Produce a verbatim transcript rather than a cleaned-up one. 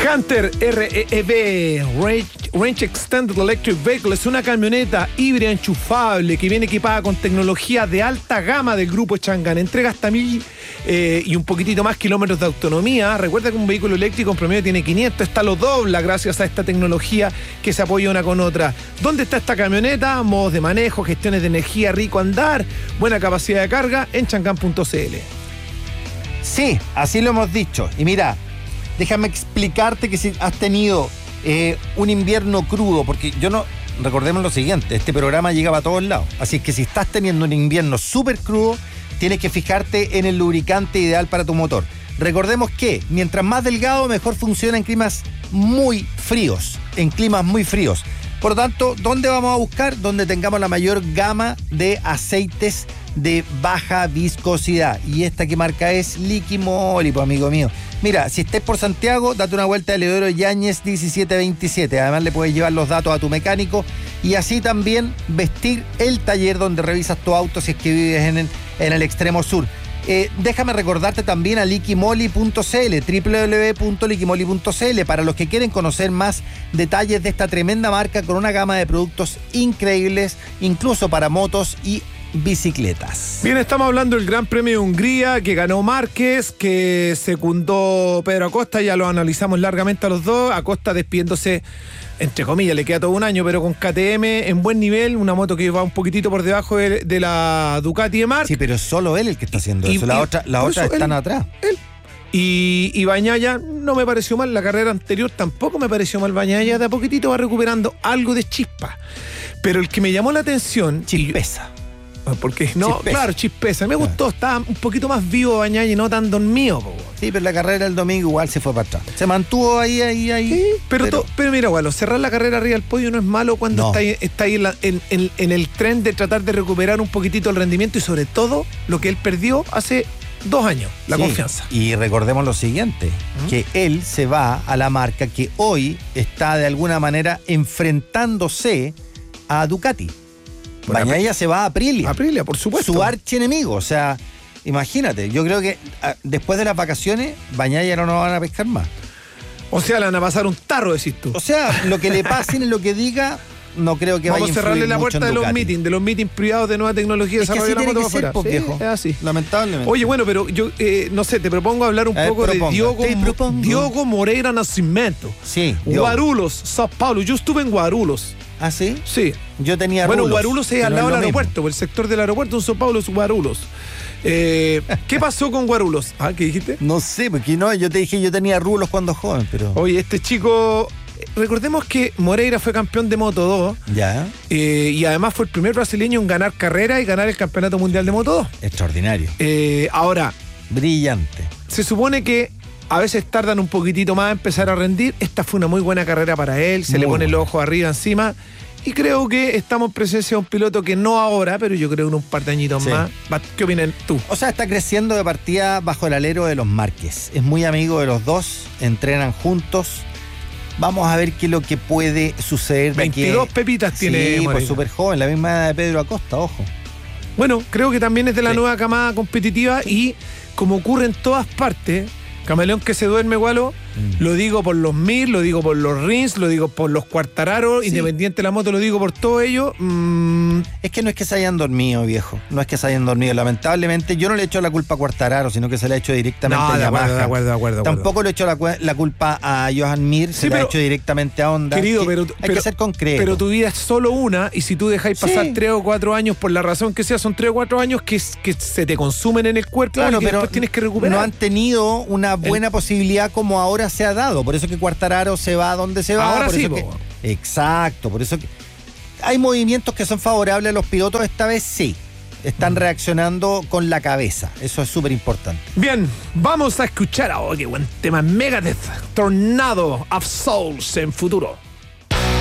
Hunter R E V, Range, Range Extended Electric Vehicle, es una camioneta híbrida enchufable que viene equipada con tecnología de alta gama del grupo Changan. Entrega hasta mil eh, y un poquitito más kilómetros de autonomía. Recuerda que un vehículo eléctrico en promedio tiene quinientos, esta lo dobla gracias a esta tecnología que se apoya una con otra. ¿Dónde está esta camioneta? Modos de manejo, gestiones de energía, rico andar, buena capacidad de carga en changan punto c l. Sí, así lo hemos dicho. Y mira, déjame explicarte que si has tenido eh, un invierno crudo, porque yo no, recordemos lo siguiente, este programa llegaba a todos lados, así que si estás teniendo un invierno súper crudo, tienes que fijarte en el lubricante ideal para tu motor. Recordemos que mientras más delgado, mejor funciona en climas muy fríos, en climas muy fríos. Por lo tanto, ¿dónde vamos a buscar? Donde tengamos la mayor gama de aceites de baja viscosidad. Y esta que marca es Liquimoli, pues, amigo mío. Mira, si estés por Santiago, date una vuelta a Leodoro Yáñez diecisiete veintisiete. Además le puedes llevar los datos a tu mecánico y así también vestir el taller donde revisas tu auto si es que vives en el, en el extremo sur. Eh, déjame recordarte también a liquimoli punto c l, doble u doble u doble u punto liquimoli punto c l, para los que quieren conocer más detalles de esta tremenda marca con una gama de productos increíbles, incluso para motos y bicicletas. Bien, estamos hablando del Gran Premio de Hungría que ganó Márquez, que secundó Pedro Acosta, ya lo analizamos largamente a los dos. Acosta despidiéndose, entre comillas, le queda todo un año, pero con K T M en buen nivel, una moto que va un poquitito por debajo de, de la Ducati de Marc. Sí, pero es solo él el que está haciendo y, eso, las y, otras la otra están él, atrás. Él. Y, y Bagnaia no me pareció mal, la carrera anterior tampoco me pareció mal. Bagnaia de a poquitito va recuperando algo de chispa, pero el que me llamó la atención... Chispeza. Porque no, chispeza. Claro, chispeza. Me gustó, claro. Estaba un poquito más vivo Bagnaia y no tan dormido. Po. Sí, pero la carrera del domingo igual se fue para atrás. Se mantuvo ahí, ahí, ahí. Sí, pero, pero... To, pero mira, bueno, cerrar la carrera arriba del podio no es malo cuando no. está ahí, está ahí en, la, en, en, en el tren de tratar de recuperar un poquitito el rendimiento y sobre todo lo que él perdió hace dos años, la sí, confianza. Y recordemos lo siguiente, ¿Mm? que él se va a la marca que hoy está de alguna manera enfrentándose a Ducati. Bagnaia se va a Aprilia. Aprilia, por supuesto. Su archienemigo. O sea, imagínate, yo creo que a, después de las vacaciones, Bagnaia no nos van a pescar más. O sea, le van a pasar un tarro, decís tú. O sea, lo que le pasen y lo que diga, no creo que vaya a Vamos a cerrarle la puerta de los meetings, de los meetings privados de nueva tecnología. Es que así tiene que ser, pues, sí, viejo. Es así. Lamentablemente. Oye, bueno, pero yo, eh, no sé, te propongo hablar un ver, poco proponga. de Diogo, Diogo Moreira Nascimento. Sí. Guarulhos, Sao Paulo. Yo estuve en Guarulhos. ¿Ah, sí? Sí. Yo tenía Bueno, Rulos, Guarulhos es al lado del aeropuerto, por el sector del aeropuerto, en Sao Paulo es Guarulhos. Eh, ¿Qué pasó con Guarulhos? ¿Ah, qué dijiste? No sé, porque no, yo te dije yo tenía Rulos cuando joven, pero... Oye, este chico... Recordemos que Moreira fue campeón de Moto dos. Ya. Eh, y además fue el primer brasileño en ganar carrera y ganar el campeonato mundial de Moto dos. Extraordinario. Eh, ahora... Brillante. Se supone que a veces tardan un poquitito más a empezar a rendir. Esta fue una muy buena carrera para él. Se muy le pone bueno. el ojo arriba encima. Y creo que estamos en presencia de un piloto que no ahora, pero yo creo en un par de añitos sí. más. ¿Qué opinas tú? O sea, está creciendo de partida bajo el alero de los Márquez. Es muy amigo de los dos, entrenan juntos. Vamos a ver qué es lo que puede suceder. veintidós que... pepitas tiene. Sí, pues súper joven, la misma edad de Pedro Acosta, ojo. Bueno, creo que también es de la sí. nueva camada competitiva y como ocurre en todas partes, camaleón que se duerme, Gualo, mm. lo digo por los Mir, lo digo por los Rins, lo digo por los Quartararo, sí. Independiente de la Moto, lo digo por todo ello. Mm. Es que no es que se hayan dormido, viejo. No es que se hayan dormido. Lamentablemente, yo no le echo la culpa a Quartararo, sino que se le ha hecho directamente no, a Yamaha. Acuerdo, de acuerdo, de acuerdo, Tampoco le echo la, la culpa a Johan Mir, sí, se le ha hecho directamente a Honda. Querido, que pero, hay pero, que ser concreto. Pero tu vida es solo una, y si tú dejáis pasar sí. tres o cuatro años, por la razón que sea, son tres o cuatro años que, que se te consumen en el cuerpo, claro, y que pero después tienes que recuperar. No han tenido una buena el... posibilidad como ahora se ha dado. Por eso que Quartararo se va a donde se va. Ahora por sí, eso que, exacto, por eso que hay movimientos que son favorables a los pilotos, esta vez sí. Están reaccionando con la cabeza. Eso es súper importante. Bien, vamos a escuchar ahora, oh, qué buen tema, Megadeth, Tornado of Souls en futuro.